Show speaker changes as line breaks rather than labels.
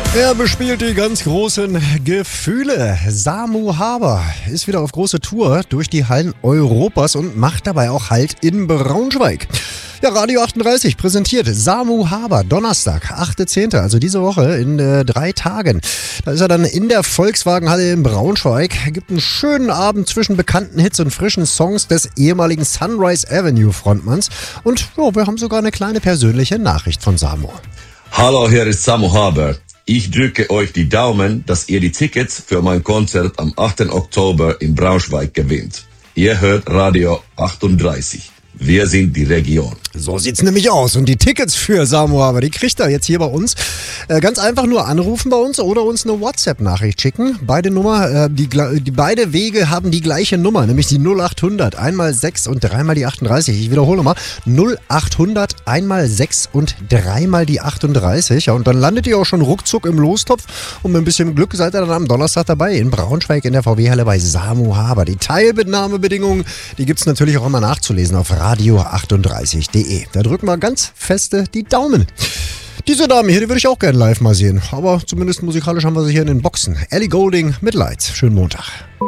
Er bespielt die ganz großen Gefühle. Samu Haber ist wieder auf große Tour durch die Hallen Europas und macht dabei auch Halt in Braunschweig. Ja, Radio 38 präsentiert Samu Haber, Donnerstag, 8.10., also diese Woche in 3 Tagen. Da ist er dann in der Volkswagenhalle in Braunschweig, gibt einen schönen Abend zwischen bekannten Hits und frischen Songs des ehemaligen Sunrise Avenue Frontmanns. Und wir haben sogar eine kleine persönliche Nachricht von Samu.
Hallo, hier ist Samu Haber. Ich drücke euch die Daumen, dass ihr die Tickets für mein Konzert am 8. Oktober in Braunschweig gewinnt. Ihr hört Radio 38. Wir sind die Region.
So sieht's nämlich aus. Und die Tickets für Samu Haber, die kriegt er jetzt hier bei uns. Ganz einfach nur anrufen bei uns oder uns eine WhatsApp-Nachricht schicken. Beide beide Wege haben die gleiche Nummer, nämlich die 0800 einmal 6 und dreimal die 38. Ich wiederhole nochmal. 0800 einmal 6 und dreimal die 38. Ja, und dann landet ihr auch schon ruckzuck im Lostopf. Und mit ein bisschen Glück seid ihr dann am Donnerstag dabei in Braunschweig in der VW-Halle bei Samu Haber. Die Teilnahmebedingungen, die gibt's natürlich auch immer nachzulesen auf radio38.de. Da drücken wir ganz feste die Daumen. Diese Dame hier, die würde ich auch gerne live mal sehen. Aber zumindest musikalisch haben wir sie hier in den Boxen. Ellie Goulding mit Lights. Schönen Montag.